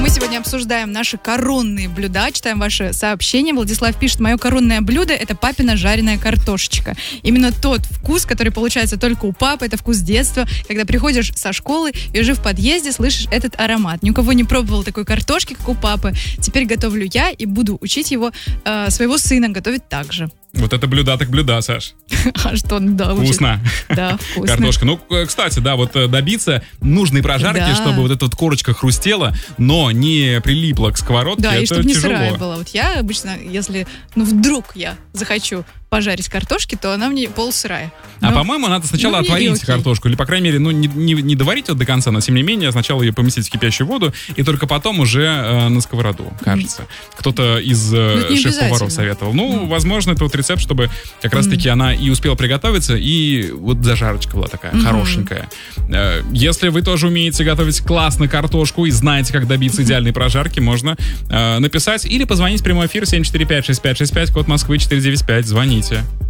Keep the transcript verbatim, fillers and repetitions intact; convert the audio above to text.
Мы сегодня обсуждаем наши коронные блюда, читаем ваши сообщения. Владислав пишет: мое коронное блюдо — это папина жареная картошечка. Именно тот вкус, который получается только у папы, это вкус детства, когда приходишь со школы и уже в подъезде слышишь этот аромат. Ни у кого не пробовал такой картошки, как у папы. Теперь готовлю я и буду учить его, э, своего сына, готовить так же. Вот это блюда так блюда, Саш. А что, да, вкусно. Да, вкусно. Картошка. Ну, кстати, да, вот добиться нужной прожарки, да. чтобы вот эта вот корочка хрустела, но не прилипла к сковородке, да, это и чтобы тяжело. не сырая была. Вот я обычно, если, ну, вдруг я захочу пожарить картошки, то она мне полсырая. А но, по-моему, надо сначала ну, отварить картошку, или, по крайней мере, ну, не, не, не доварить ее до конца, но, тем не менее, сначала ее поместить в кипящую воду, и только потом уже э, на сковороду, кажется. Mm. Кто-то из э, шеф-поваров советовал. Ну, mm. возможно, это вот рецепт, чтобы как раз-таки mm. она и успела приготовиться, и вот зажарочка была такая mm-hmm. хорошенькая. Э, если вы тоже умеете готовить классно картошку и знаете, как добиться mm-hmm. идеальной прожарки, можно э, написать или позвонить в прямой эфир семь четыре пять шесть пять шесть пять, код Москвы четыреста девяносто пять. Звоните.